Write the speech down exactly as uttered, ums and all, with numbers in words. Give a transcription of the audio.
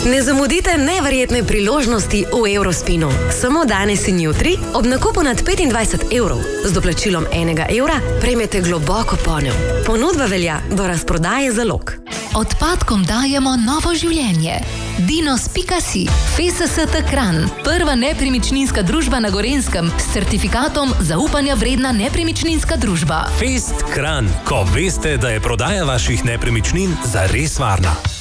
Ne zamudite neverjetne priložnosti v Eurospinu. Samo danes in jutri ob nakupu nad petindvajset evrov z doplačilom enega evra prejmete globoko ponev. Ponudba velja do razprodaje zalog. Odpadkom dajemo novo življenje. Dinos pika si, F S S T Kranj, prva nepremičninska družba na Gorenjskem s certifikatom zaupanja vredna nepremičninska družba. Fest Kranj, ko veste, da je prodaja vaših nepremičnin zares varna.